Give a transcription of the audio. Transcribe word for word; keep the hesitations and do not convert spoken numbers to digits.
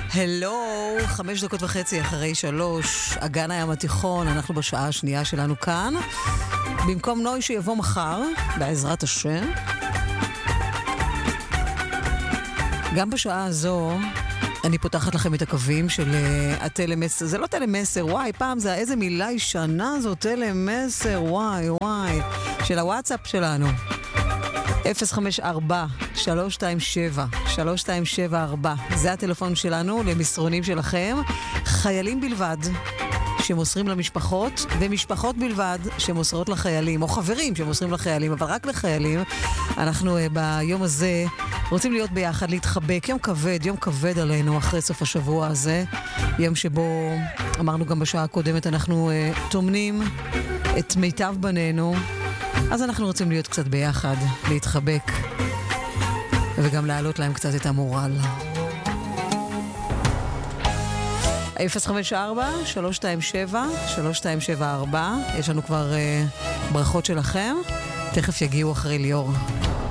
הלו, חמש דקות וחצי אחרי שלוש, אגן הים התיכון, אנחנו בשעה השנייה שלנו כאן. במקום נוי שיבוא מחר, בעזרת השם. גם בשעה הזו, אני פותחת לכם את הקווים של uh, הטלמסר. זה לא טלמסר, וואי, פעם זה איזה מילה ישנה זו, טלמסר, וואי, וואי. של הוואטסאפ שלנו. אפס חמש ארבע שלוש שתיים שבע שלוש שתיים שבע ארבע. זה הטלפון שלנו למסרונים שלכם. חיילים בלבד שמוסרים למשפחות, ומשפחות בלבד שמוסרות לחיילים, או חברים שמוסרים לחיילים, אבל רק לחיילים. אנחנו uh, ביום הזה רוצים להיות ביחד, להתחבק. יום כבד, יום כבד עלינו אחרי סוף השבוע הזה. יום שבו, אמרנו גם בשעה הקודמת, אנחנו uh, תומנים את מיטב בנינו. אז אנחנו רוצים להיות קצת ביחד, להתחבק, וגם להעלות להם קצת את המורל. אפס חמש ארבע שלוש שתיים שבע שלוש שתיים שבע ארבע. יש לנו כבר uh, ברכות שלכם. תכף יגיעו אחרי ליאור.